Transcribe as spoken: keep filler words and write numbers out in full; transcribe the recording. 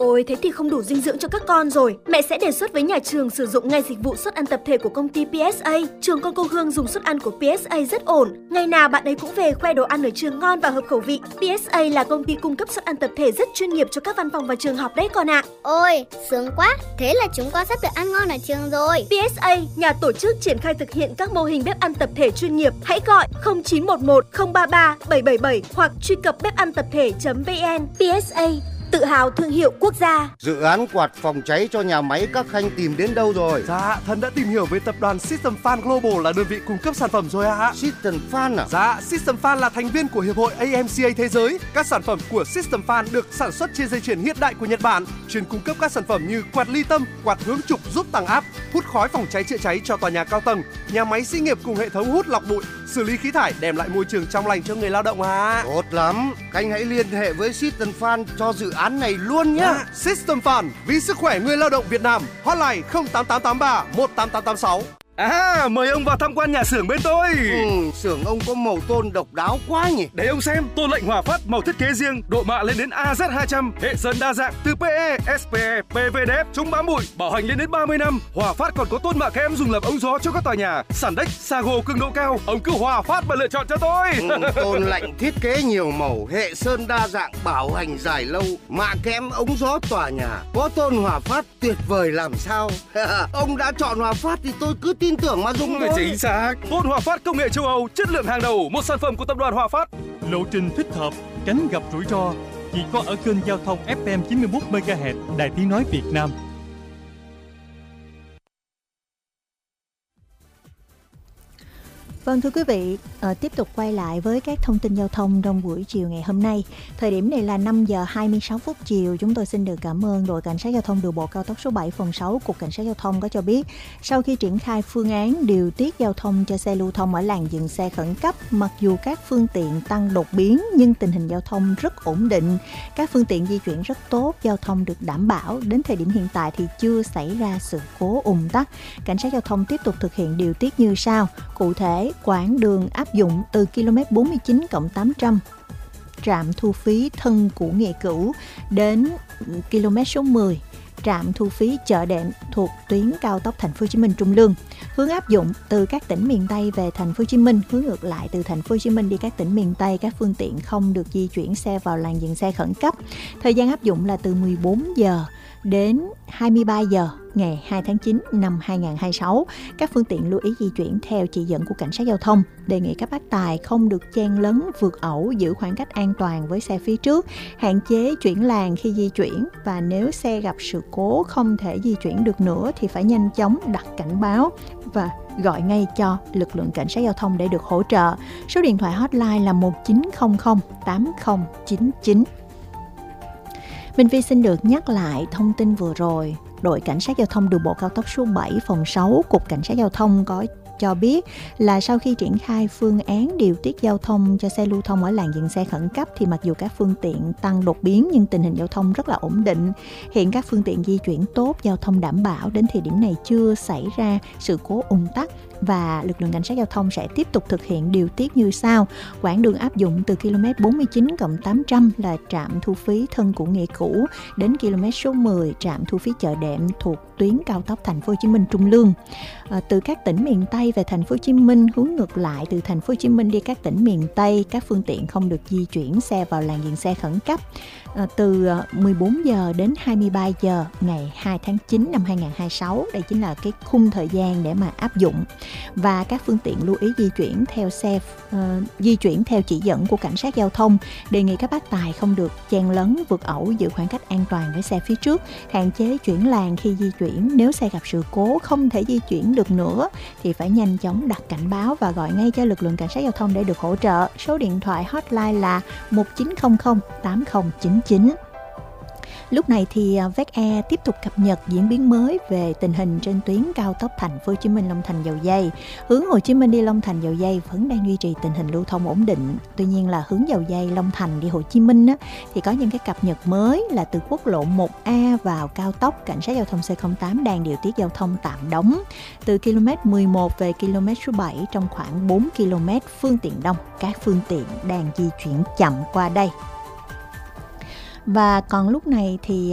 Ôi, thế thì không đủ dinh dưỡng cho các con rồi. Mẹ sẽ đề xuất với nhà trường sử dụng ngay dịch vụ suất ăn tập thể của công ty pê ét a. Trường con cô Hương dùng suất ăn của pê ét a rất ổn. Ngày nào bạn ấy cũng về khoe đồ ăn ở trường ngon và hợp khẩu vị. pê ét a là công ty cung cấp suất ăn tập thể rất chuyên nghiệp cho các văn phòng và trường học đấy con ạ. Ôi, sướng quá. Thế là chúng con sắp được ăn ngon ở trường rồi. pê ét a, nhà tổ chức triển khai thực hiện các mô hình bếp ăn tập thể chuyên nghiệp. Hãy gọi không chín một một không ba ba bảy bảy bảy hoặc truy cập bếp ăn tập thể chấm vn. pê ét a, tự hào thương hiệu quốc gia. Dự án quạt phòng cháy cho nhà máy các khanh tìm đến đâu rồi? Dạ, Thần đã tìm hiểu về tập đoàn System Fan Global là đơn vị cung cấp sản phẩm rồi ạ. System Fan à? Dạ, System Fan là thành viên của Hiệp hội a em xê a thế giới. Các sản phẩm của System Fan được sản xuất trên dây chuyền hiện đại của Nhật Bản, chuyên cung cấp các sản phẩm như quạt ly tâm, quạt hướng trục giúp tăng áp, hút khói phòng cháy chữa cháy cho tòa nhà cao tầng, nhà máy xí nghiệp cùng hệ thống hút lọc bụi, xử lý khí thải đem lại môi trường trong lành cho người lao động ạ. Tốt lắm, Khanh hãy liên hệ với System Fan cho dự án này luôn nhé. À, System Fan vì sức khỏe người lao động Việt Nam. Hotline không tám tám tám ba một tám tám tám sáu. À, mời ông vào tham quan nhà xưởng bên tôi. Ừ, xưởng ông có màu tôn độc đáo quá nhỉ. Để ông xem, tôn lệnh Hòa Phát màu thiết kế riêng, độ mạ lên đến a zét hai trăm, hệ sơn đa dạng từ pê e, ét pê e, pê vê đê ép, chống bám bụi, bảo hành lên đến ba mươi năm. Hòa Phát còn có tôn mạ kẽm dùng làm ống gió cho các tòa nhà, sàn đếch, sa gồ cường độ cao. Ông cứ Hòa Phát mà lựa chọn cho tôi. Ừ, tôn lệnh thiết kế nhiều màu, hệ sơn đa dạng, bảo hành dài lâu, mạ kẽm ống gió tòa nhà. Có tôn Hòa Phát tuyệt vời làm sao. Ông đã chọn Hòa Phát thì tôi cứ tin tưởng mà dùng thôi. Chính xác. Tôn Hòa Phát công nghệ châu Âu, chất lượng hàng đầu, một sản phẩm của tập đoàn Hòa Phát. Lộ trình thích hợp, tránh gặp rủi ro chỉ có ở kênh giao thông ép em chín mươi mốt mê ga héc Đài Tiếng nói Việt Nam. Vâng thưa quý vị, à, tiếp tục quay lại với các thông tin giao thông trong buổi chiều ngày hôm nay. Thời điểm này là năm giờ hai mươi sáu phút chiều. Chúng tôi xin được cảm ơn đội Cảnh sát Giao thông Đường bộ cao tốc số bảy phần sáu Cục Cảnh sát Giao thông có cho biết, sau khi triển khai phương án điều tiết giao thông cho xe lưu thông ở làn dừng xe khẩn cấp, mặc dù các phương tiện tăng đột biến nhưng tình hình giao thông rất ổn định. Các phương tiện di chuyển rất tốt, giao thông được đảm bảo. Đến thời điểm hiện tại thì chưa xảy ra sự cố ùn tắc. Cảnh sát Giao thông tiếp tục thực hiện điều tiết như sau. Cụ thể, quãng đường áp dụng từ ki lô mét bốn mươi chín cộng tám trăm trạm thu phí Thân Cũ Nghĩa Cửu đến ki lô mét số mười trạm thu phí Chợ Đệm thuộc tuyến cao tốc Thành phố Hồ Chí Minh Trung Lương. Hướng áp dụng từ các tỉnh miền Tây về Thành phố Hồ Chí Minh, hướng ngược lại từ Thành phố Hồ Chí Minh đi các tỉnh miền Tây, các phương tiện không được di chuyển xe vào làn dừng xe khẩn cấp. Thời gian áp dụng là từ mười bốn giờ đến hai mươi ba giờ ngày hai tháng chín năm hai nghìn không trăm hai mươi sáu. Các phương tiện lưu ý di chuyển theo chỉ dẫn của Cảnh sát Giao thông. Đề nghị các bác tài không được chen lấn, vượt ẩu, giữ khoảng cách an toàn với xe phía trước, hạn chế chuyển làn khi di chuyển, và nếu xe gặp sự cố không thể di chuyển được nữa thì phải nhanh chóng đặt cảnh báo và gọi ngay cho lực lượng Cảnh sát Giao thông để được hỗ trợ. Số điện thoại hotline là một chín không không tám không chín chín. Minh Phi xin được nhắc lại thông tin vừa rồi. Đội Cảnh sát Giao thông Đường bộ cao tốc số bảy phòng sáu Cục Cảnh sát Giao thông có cho biết là sau khi triển khai phương án điều tiết giao thông cho xe lưu thông ở làn dừng xe khẩn cấp thì mặc dù các phương tiện tăng đột biến nhưng tình hình giao thông rất là ổn định. Hiện các phương tiện di chuyển tốt, giao thông đảm bảo, đến thời điểm này chưa xảy ra sự cố ùn tắc, và lực lượng Cảnh sát Giao thông sẽ tiếp tục thực hiện điều tiết như sau. Quãng đường áp dụng từ ki lô mét bốn mươi chín cộng tám trăm là trạm thu phí Thân Cũ Nghĩa Cũ đến ki lô mét số mười trạm thu phí Chợ Đệm thuộc tuyến cao tốc Thành phố Hồ Chí Minh Trung Lương. À, từ các tỉnh miền Tây về Thành phố Hồ Chí Minh, hướng ngược lại từ Thành phố Hồ Chí Minh đi các tỉnh miền Tây, các phương tiện không được di chuyển xe vào làn dừng xe khẩn cấp. À, từ mười bốn giờ đến hai mươi ba giờ ngày hai tháng chín năm hai nghìn không trăm hai mươi sáu. Đây chính là cái khung thời gian để mà áp dụng. Và các phương tiện lưu ý di chuyển theo xe uh, di chuyển theo chỉ dẫn của Cảnh sát Giao thông. Đề nghị các bác tài không được chen lấn, vượt ẩu, giữ khoảng cách an toàn với xe phía trước, hạn chế chuyển làn khi di chuyển. Nếu xe gặp sự cố không thể di chuyển được nữa thì phải nhanh chóng đặt cảnh báo và gọi ngay cho lực lượng Cảnh sát Giao thông để được hỗ trợ. Số điện thoại hotline là một chín không không tám không chín chín. Lúc này thì vê e e tiếp tục cập nhật diễn biến mới về tình hình trên tuyến cao tốc Thành phố Hồ Chí Minh Long Thành Dầu Giây. Hướng Hồ Chí Minh đi Long Thành Dầu Giây vẫn đang duy trì tình hình lưu thông ổn định. Tuy nhiên là hướng Dầu Giây Long Thành đi Hồ Chí Minh á, thì có những cái cập nhật mới là từ quốc lộ một A vào cao tốc, Cảnh sát Giao thông C không tám đang điều tiết giao thông tạm đóng. Từ ki lô mét mười một về ki lô mét số bảy trong khoảng bốn ki lô mét phương tiện đông, các phương tiện đang di chuyển chậm qua đây. Và còn lúc này thì